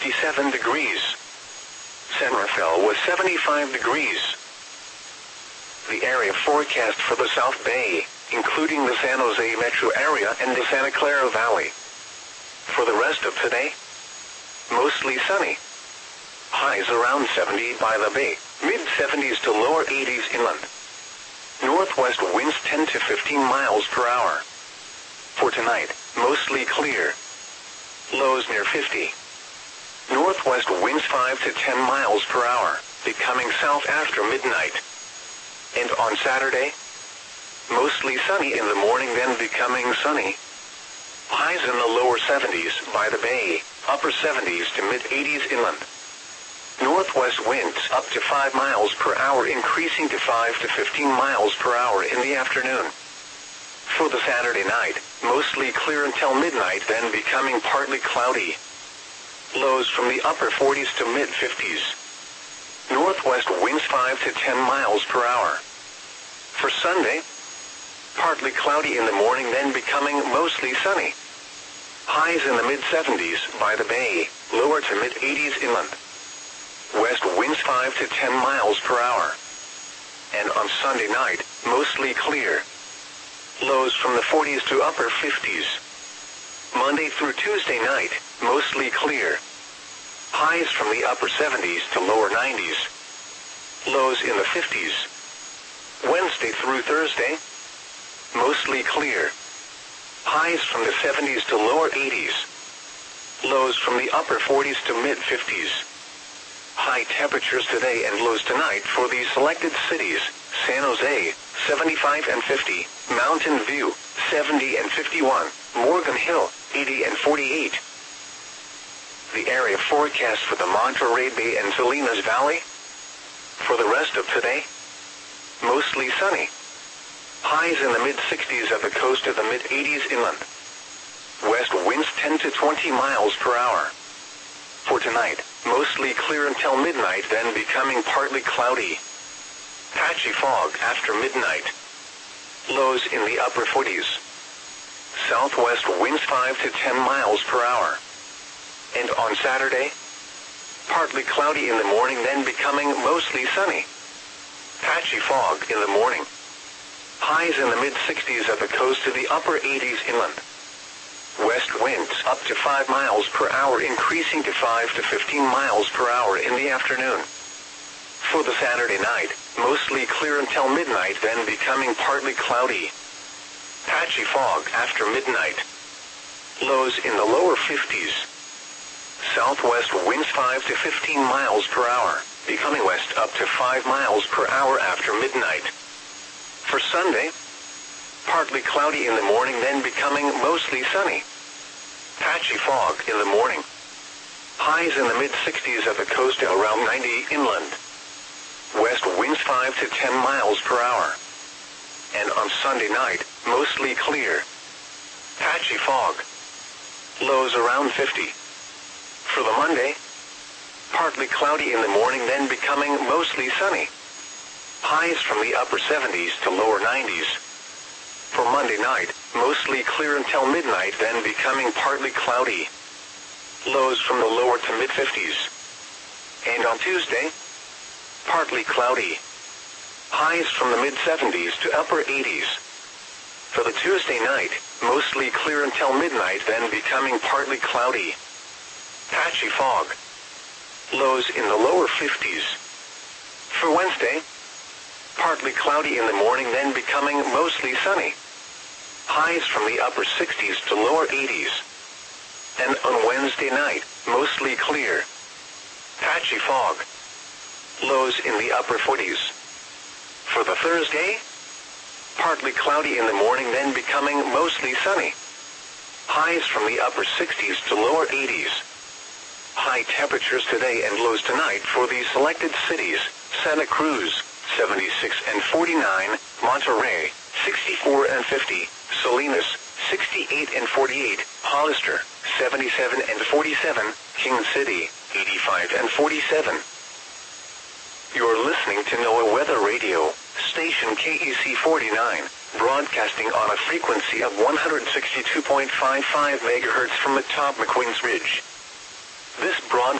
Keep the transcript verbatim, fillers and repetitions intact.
fifty-seven degrees. San Rafael was seventy-five degrees. The area forecast for the South Bay, including the San Jose metro area and the Santa Clara Valley. For the rest of today, mostly sunny. Highs around seventy by the bay, mid seventies to lower eighties inland. Northwest winds ten to fifteen miles per hour. For tonight, mostly clear. Lows near fifty. Northwest winds five to ten miles per hour, becoming south after midnight. And on Saturday, mostly sunny in the morning, then becoming sunny. Highs in the lower seventies by the bay, upper seventies to mid eighties inland. Northwest winds up to five miles per hour, increasing to five to fifteen miles per hour in the afternoon. For the Saturday night, mostly clear until midnight, then becoming partly cloudy. Lows from the upper forties to mid fifties. Northwest winds five to ten miles per hour. For Sunday, partly cloudy in the morning, then becoming mostly sunny. Highs in the mid seventies by the bay, lower to mid eighties inland. West winds five to ten miles per hour. And on Sunday night, mostly clear. Lows from the forties to upper fifties. Monday through Tuesday night, mostly clear. Highs from the upper seventies to lower nineties. Lows in the fifties. Wednesday through Thursday, mostly clear. Highs from the seventies to lower eighties. Lows from the upper forties to mid fifties. High temperatures today and lows tonight for these selected cities: San Jose, seventy-five and fifty, Mountain View, seventy and fifty-one, Morgan Hill, eighty and forty-eight. The area forecast for the Monterey Bay and Salinas Valley. For the rest of today, mostly sunny. Highs in the mid sixties at the coast to the mid eighties inland. West winds ten to twenty miles per hour. For tonight, mostly clear until midnight, then becoming partly cloudy. Patchy fog after midnight. Lows in the upper forties. Southwest winds five to ten miles per hour. And on Saturday, partly cloudy in the morning, then becoming mostly sunny. Patchy fog in the morning. Highs in the mid sixties at the coast to the upper eighties inland. West winds up to five miles per hour, increasing to five to fifteen miles per hour in the afternoon. For the Saturday night, mostly clear until midnight, then becoming partly cloudy. Patchy fog after midnight. Lows in the lower fifties. Southwest winds five to fifteen miles per hour, becoming west up to five miles per hour after midnight. For Sunday, partly cloudy in the morning, then becoming mostly sunny. Patchy fog in the morning. Highs in the mid sixties at the coast, around ninety inland. West winds five to ten miles per hour. And on Sunday night, mostly clear. Patchy fog. Lows around fifty. For the Monday, partly cloudy in the morning, then becoming mostly sunny. Highs from the upper seventies to lower nineties. For Monday night, mostly clear until midnight, then becoming partly cloudy. Lows from the lower to mid fifties. And on Tuesday, partly cloudy. Highs from the mid seventies to upper eighties. For the Tuesday night, mostly clear until midnight, then becoming partly cloudy. Patchy fog. Lows in the lower fifties. For Wednesday, partly cloudy in the morning, then becoming mostly sunny. Highs from the upper sixties to lower eighties. And on Wednesday night, mostly clear. Patchy fog. Lows in the upper forties. For the Thursday, partly cloudy in the morning, then becoming mostly sunny. Highs from the upper sixties to lower eighties. High temperatures today and lows tonight for these selected cities: Santa Cruz, seventy-six and forty-nine, Monterey, sixty-four and fifty, Salinas, sixty-eight and forty-eight, Hollister, seventy-seven and forty-seven, King City, eighty-five and forty-seven. You're listening to NOAA Weather Radio, station K E C forty-nine, broadcasting on a frequency of one hundred sixty-two point five five megahertz from atop McQueen's Ridge. This broadcast